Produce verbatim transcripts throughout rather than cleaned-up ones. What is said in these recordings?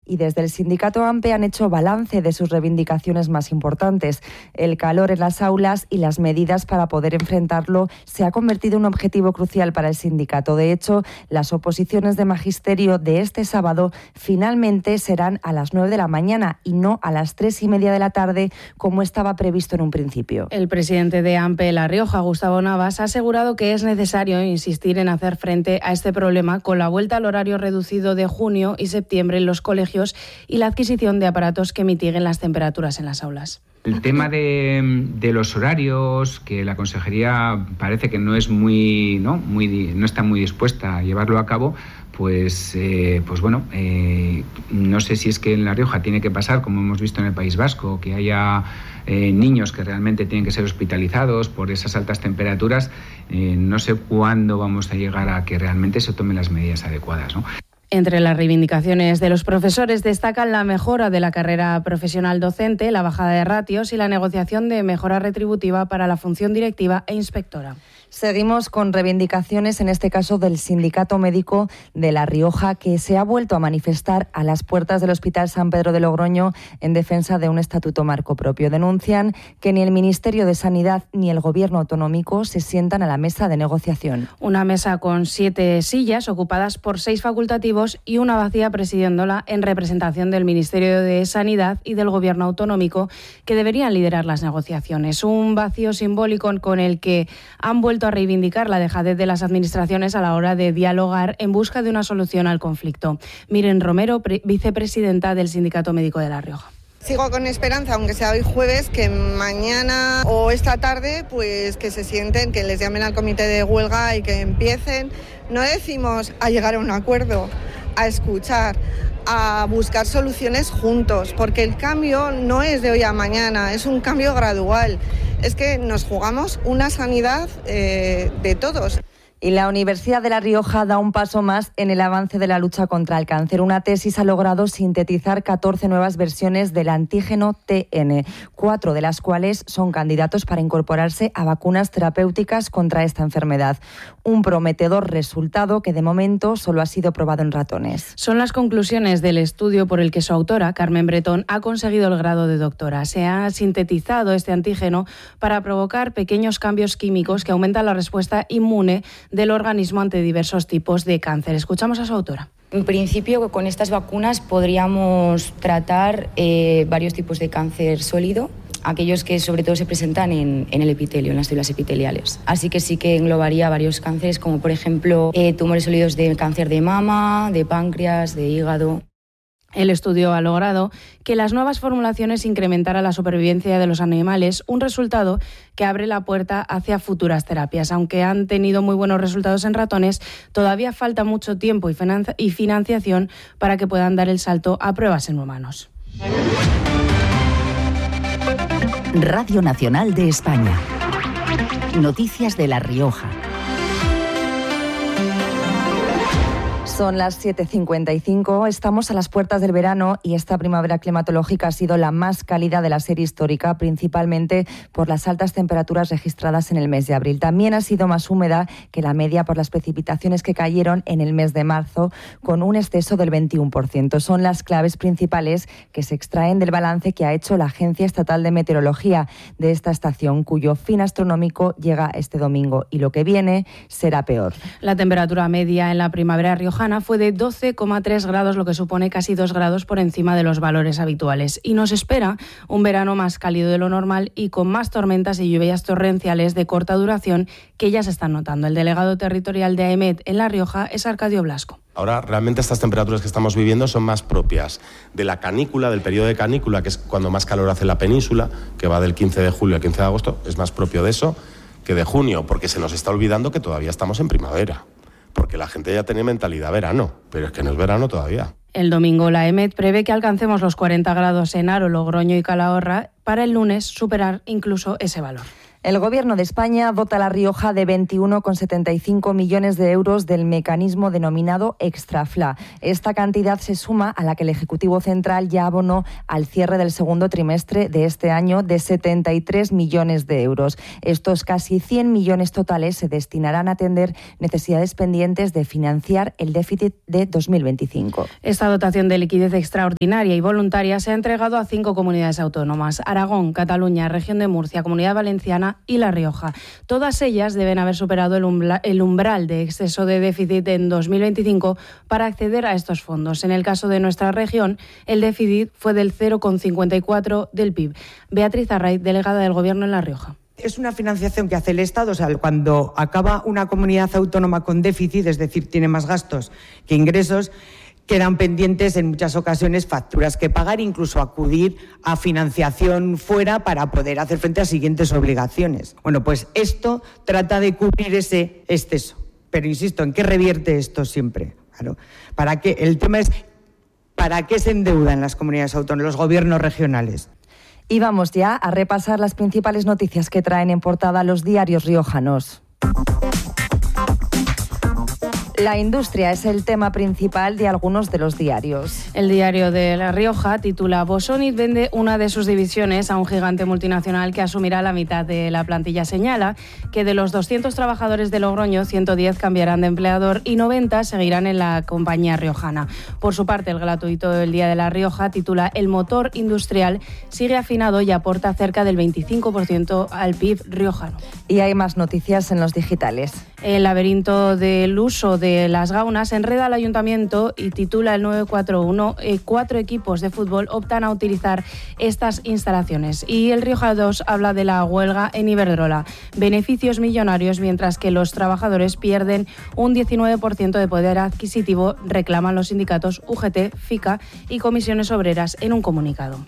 y desde el sindicato AMPE han hecho balance de sus reivindicaciones más importantes. El calor en las aulas y las medidas para poder enfrentarlo se ha convertido en un objetivo crucial para el sindicato. De hecho, las oposiciones de magisterio de este sábado finalmente serán a las nueve de la mañana y no a las tres y media de la tarde, como estaba previsto en un principio. El presidente de AMPE La Rioja, Gustavo Navas, ha asegurado que es necesario insistir en hacer frente a este problema con la vuelta al horario reducido de junio y septiembre en los colegios y la adquisición de aparatos que mitiguen las temperaturas en las aulas. El tema de, de los horarios, que la consejería parece que no es muy, no, muy, no está muy dispuesta a llevarlo a cabo, pues, eh, pues bueno, eh, no sé si es que en La Rioja tiene que pasar, como hemos visto en el País Vasco, que haya eh, niños que realmente tienen que ser hospitalizados por esas altas temperaturas. Eh, no sé cuándo vamos a llegar a que realmente se tomen las medidas adecuadas, ¿no? Entre las reivindicaciones de los profesores destacan la mejora de la carrera profesional docente, la bajada de ratios y la negociación de mejora retributiva para la función directiva e inspectora. Seguimos con reivindicaciones, en este caso del Sindicato Médico de La Rioja, que se ha vuelto a manifestar a las puertas del Hospital San Pedro de Logroño en defensa de un estatuto marco propio. Denuncian que ni el Ministerio de Sanidad ni el Gobierno autonómico se sientan a la mesa de negociación. Una mesa con siete sillas ocupadas por seis facultativos y una vacía presidiéndola en representación del Ministerio de Sanidad y del Gobierno autonómico, que deberían liderar las negociaciones. Un vacío simbólico con el que han vuelto a reivindicar la dejadez de las administraciones a la hora de dialogar en busca de una solución al conflicto. Miren Romero, pre- vicepresidenta del Sindicato Médico de La Rioja. Sigo con esperanza, aunque sea hoy jueves, que mañana o esta tarde, pues que se sienten, que les llamen al comité de huelga y que empiecen. No decimos a llegar a un acuerdo, a escuchar, a buscar soluciones juntos, porque el cambio no es de hoy a mañana, es un cambio gradual. Es que nos jugamos una sanidad eh, de todos. Y la Universidad de La Rioja da un paso más en el avance de la lucha contra el cáncer. Una tesis ha logrado sintetizar catorce nuevas versiones del antígeno T N, cuatro de las cuales son candidatos para incorporarse a vacunas terapéuticas contra esta enfermedad. Un prometedor resultado que de momento solo ha sido probado en ratones. Son las conclusiones del estudio por el que su autora, Carmen Bretón, ha conseguido el grado de doctora. Se ha sintetizado este antígeno para provocar pequeños cambios químicos que aumentan la respuesta inmune del organismo ante diversos tipos de cáncer. Escuchamos a su autora. En principio, con estas vacunas podríamos tratar eh, varios tipos de cáncer sólido, aquellos que sobre todo se presentan en, en el epitelio, en las células epiteliales. Así que sí que englobaría varios cánceres, como por ejemplo eh, tumores sólidos de cáncer de mama, de páncreas, de hígado. El estudio ha logrado que las nuevas formulaciones incrementaran la supervivencia de los animales, un resultado que abre la puerta hacia futuras terapias. Aunque han tenido muy buenos resultados en ratones, todavía falta mucho tiempo y financiación para que puedan dar el salto a pruebas en humanos. Radio Nacional de España. Noticias de La Rioja. Son las siete cincuenta y cinco, estamos a las puertas del verano y esta primavera climatológica ha sido la más cálida de la serie histórica, principalmente por las altas temperaturas registradas en el mes de abril. También ha sido más húmeda que la media por las precipitaciones que cayeron en el mes de marzo, con un exceso del veintiuno por ciento. Son las claves principales que se extraen del balance que ha hecho la Agencia Estatal de Meteorología de esta estación, cuyo fin astronómico llega este domingo y lo que viene será peor. La temperatura media en la primavera riojana fue de doce coma tres grados, lo que supone casi dos grados por encima de los valores habituales. Y nos espera un verano más cálido de lo normal y con más tormentas y lluvias torrenciales de corta duración que ya se están notando. El delegado territorial de AEMET en La Rioja es Arcadio Blasco. Ahora realmente estas temperaturas que estamos viviendo son más propias de la canícula, del periodo de canícula, que es cuando más calor hace la península, que va del quince de julio al quince de agosto, es más propio de eso que de junio, porque se nos está olvidando que todavía estamos en primavera. Porque la gente ya tiene mentalidad verano, pero es que no es verano todavía. El domingo la AEMET prevé que alcancemos los cuarenta grados en Haro, Logroño y Calahorra, para el lunes superar incluso ese valor. El Gobierno de España dota a La Rioja de veintiuno coma setenta y cinco millones de euros del mecanismo denominado Extrafla. Esta cantidad se suma a la que el Ejecutivo Central ya abonó al cierre del segundo trimestre de este año de setenta y tres millones de euros. Estos casi cien millones totales se destinarán a atender necesidades pendientes de financiar el déficit de dos mil veinticinco. Esta dotación de liquidez extraordinaria y voluntaria se ha entregado a cinco comunidades autónomas: Aragón, Cataluña, Región de Murcia, Comunidad Valenciana y La Rioja. Todas ellas deben haber superado el, umbra, el umbral de exceso de déficit en dos mil veinticinco para acceder a estos fondos. En el caso de nuestra región, el déficit fue del cero coma cincuenta y cuatro del P I B. Beatriz Arraiz, delegada del Gobierno en La Rioja. Es una financiación que hace el Estado, o sea, cuando acaba una comunidad autónoma con déficit, es decir, tiene más gastos que ingresos, quedan pendientes en muchas ocasiones facturas que pagar, incluso acudir a financiación fuera para poder hacer frente a siguientes obligaciones. Bueno, pues esto trata de cubrir ese exceso. Pero insisto, ¿en qué revierte esto siempre? Claro, ¿para qué? El tema es ¿para qué se endeudan las comunidades autónomas, los gobiernos regionales? Y vamos ya a repasar las principales noticias que traen en portada los diarios riojanos. La industria es el tema principal de algunos de los diarios. El diario de La Rioja titula: Bosonit vende una de sus divisiones a un gigante multinacional que asumirá la mitad de la plantilla. Señala que de los doscientos trabajadores de Logroño, ciento diez cambiarán de empleador y noventa seguirán en la compañía riojana. Por su parte, el gratuito del Día de La Rioja titula: El motor industrial sigue afinado y aporta cerca del veinticinco por ciento al P I B riojano. Y hay más noticias en los digitales. El laberinto del uso de las gaunas enreda al ayuntamiento y titula el nueve cuatro uno, eh, cuatro equipos de fútbol optan a utilizar estas instalaciones. Y el Rioja dos habla de la huelga en Iberdrola. Beneficios millonarios mientras que los trabajadores pierden un diecinueve por ciento de poder adquisitivo, reclaman los sindicatos U G T, FICA y Comisiones Obreras en un comunicado.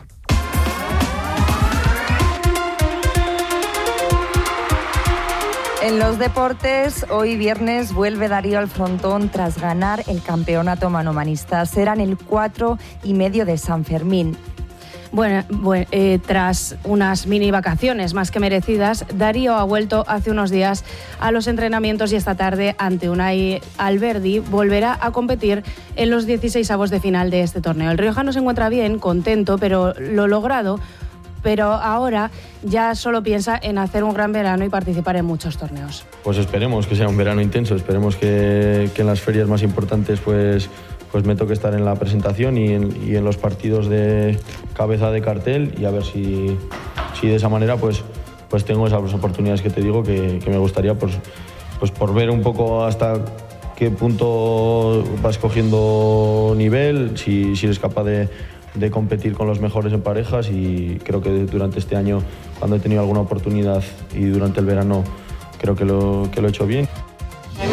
En los deportes, hoy viernes vuelve Darío al frontón tras ganar el campeonato manomanista. Serán el cuatro y medio de San Fermín. Bueno, bueno eh, tras unas mini vacaciones más que merecidas, Darío ha vuelto hace unos días a los entrenamientos y esta tarde ante Unai Alberdi volverá a competir en los dieciseisavos de final de este torneo. El riojano se encuentra bien, contento, pero lo logrado pero ahora ya solo piensa en hacer un gran verano y participar en muchos torneos. Pues esperemos que sea un verano intenso, esperemos que, que en las ferias más importantes pues, pues me toque estar en la presentación y en, y en los partidos de cabeza de cartel y a ver si, si de esa manera pues, pues tengo esas oportunidades que te digo que, que me gustaría pues, pues por ver un poco hasta qué punto vas cogiendo nivel, si, si eres capaz de de competir con los mejores en parejas y creo que durante este año, cuando he tenido alguna oportunidad y durante el verano, creo que lo, que lo he hecho bien.